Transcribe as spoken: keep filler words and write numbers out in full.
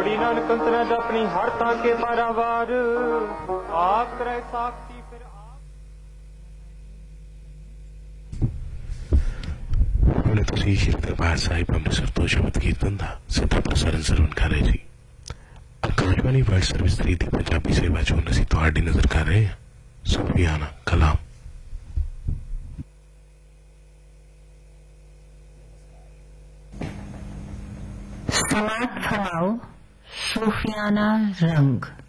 बड़ी नानक अंतरा अपनी हर ताके पारावार आप करे साक्षी फिर हमने तो श्री श्री दरबार साहिब अमृतसर तो शब्द कीर्तन था सीधा प्रसारण ਸਰਵਣ ਕਰ ਰਹੇ ਸੀ आकाशवाणी वर्ल्ड सर्विस थ्री ਦੀ ਪੰਜਾਬੀ ਸੇਵਾ ਚੋਂ ਅਸੀਂ ਤੁਹਾਡੀ ਨਜ਼ਰ ਕਰ ਰਹੇ ਹਾਂ ਸੁਫੀਆਨਾ ਕਲਾਮ समाप्त फरमाओ सूफियाना रंग।